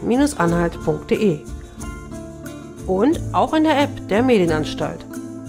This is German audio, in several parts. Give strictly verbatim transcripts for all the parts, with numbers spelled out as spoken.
Bindestrich anhalt punkt de und auch in der App der Medienanstalt.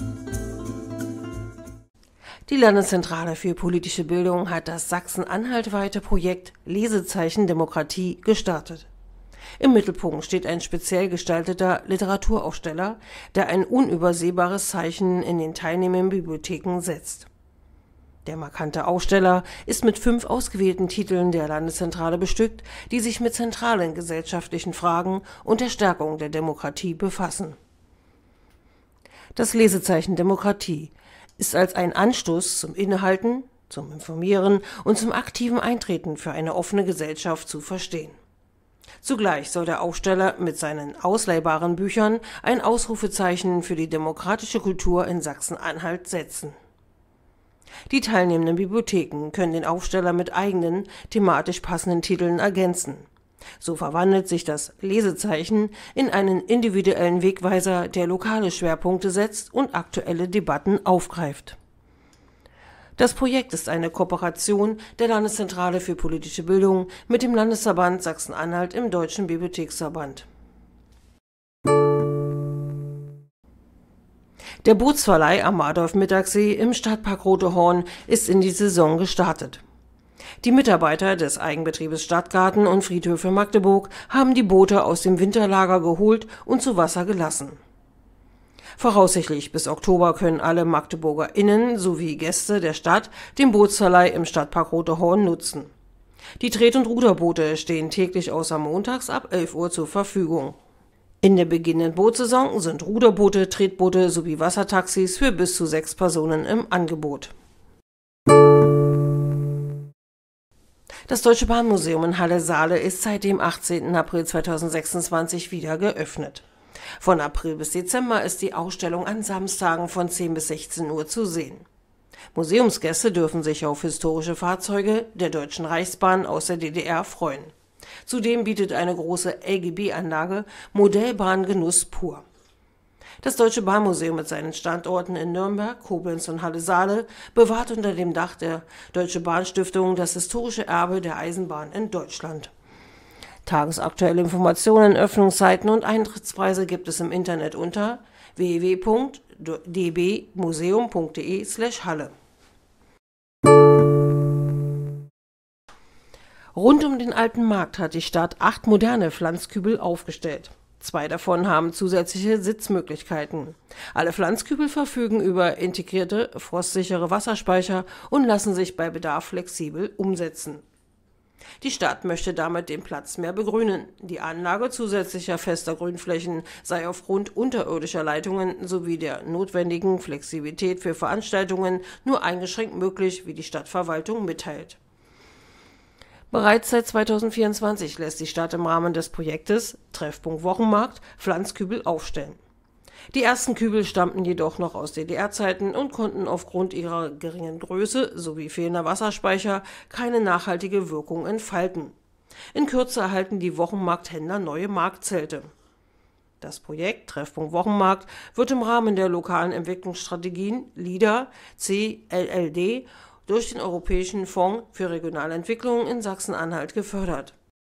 Die Landeszentrale für politische Bildung hat das sachsen-anhaltweite Projekt Lesezeichen Demokratie gestartet. Im Mittelpunkt steht ein speziell gestalteter Literaturaufsteller, der ein unübersehbares Zeichen in den teilnehmenden Bibliotheken setzt. Der markante Aufsteller ist mit fünf ausgewählten Titeln der Landeszentrale bestückt, die sich mit zentralen gesellschaftlichen Fragen und der Stärkung der Demokratie befassen. Das Lesezeichen Demokratie ist als ein Anstoß zum Innehalten, zum Informieren und zum aktiven Eintreten für eine offene Gesellschaft zu verstehen. Zugleich soll der Aufsteller mit seinen ausleihbaren Büchern ein Ausrufezeichen für die demokratische Kultur in Sachsen-Anhalt setzen. Die teilnehmenden Bibliotheken können den Aufsteller mit eigenen, thematisch passenden Titeln ergänzen. So verwandelt sich das Lesezeichen in einen individuellen Wegweiser, der lokale Schwerpunkte setzt und aktuelle Debatten aufgreift. Das Projekt ist eine Kooperation der Landeszentrale für politische Bildung mit dem Landesverband Sachsen-Anhalt im Deutschen Bibliotheksverband. Der Bootsverleih am Adolf-Mittag-See im Stadtpark Rote Horn ist in die Saison gestartet. Die Mitarbeiter des Eigenbetriebes Stadtgarten und Friedhöfe Magdeburg haben die Boote aus dem Winterlager geholt und zu Wasser gelassen. Voraussichtlich bis Oktober können alle MagdeburgerInnen sowie Gäste der Stadt den Bootsverleih im Stadtpark Rote Horn nutzen. Die Tret- und Ruderboote stehen täglich außer montags ab elf Uhr zur Verfügung. In der beginnenden Bootssaison sind Ruderboote, Tretboote sowie Wassertaxis für bis zu sechs Personen im Angebot. Das Deutsche Bahnmuseum in Halle-Saale ist seit dem achtzehnten April zweitausendsechsundzwanzig wieder geöffnet. Von April bis Dezember ist die Ausstellung an Samstagen von zehn bis sechzehn Uhr zu sehen. Museumsgäste dürfen sich auf historische Fahrzeuge der Deutschen Reichsbahn aus der D D R freuen. Zudem bietet eine große L G B-Anlage Modellbahngenuss pur. Das Deutsche Bahnmuseum mit seinen Standorten in Nürnberg, Koblenz und Halle-Saale bewahrt unter dem Dach der Deutsche Bahn-Stiftung das historische Erbe der Eisenbahn in Deutschland. Tagesaktuelle Informationen, Öffnungszeiten und Eintrittspreise gibt es im Internet unter w w w punkt d b museum punkt de slash halle. Rund um den Alten Markt hat die Stadt acht moderne Pflanzkübel aufgestellt. Zwei davon haben zusätzliche Sitzmöglichkeiten. Alle Pflanzkübel verfügen über integrierte, frostsichere Wasserspeicher und lassen sich bei Bedarf flexibel umsetzen. Die Stadt möchte damit den Platz mehr begrünen. Die Anlage zusätzlicher fester Grünflächen sei aufgrund unterirdischer Leitungen sowie der notwendigen Flexibilität für Veranstaltungen nur eingeschränkt möglich, wie die Stadtverwaltung mitteilt. Bereits seit zweitausendvierundzwanzig lässt die Stadt im Rahmen des Projektes Treffpunkt Wochenmarkt Pflanzkübel aufstellen. Die ersten Kübel stammten jedoch noch aus D D R-Zeiten und konnten aufgrund ihrer geringen Größe sowie fehlender Wasserspeicher keine nachhaltige Wirkung entfalten. In Kürze erhalten die Wochenmarkthändler neue Marktzelte. Das Projekt Treffpunkt Wochenmarkt wird im Rahmen der lokalen Entwicklungsstrategien LIDA C L L D durch den Europäischen Fonds für regionale Entwicklung in Sachsen-Anhalt gefördert.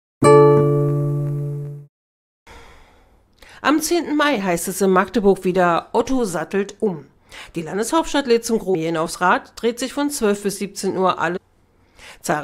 Am zehnten Mai heißt es in Magdeburg wieder Otto sattelt um. Die Landeshauptstadt lädt zum Großen aufs Rad, dreht sich von zwölf bis siebzehn Uhr alle